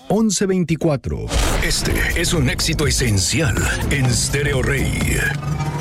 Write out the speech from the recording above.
1124. Este es un éxito esencial en Stereo Rey.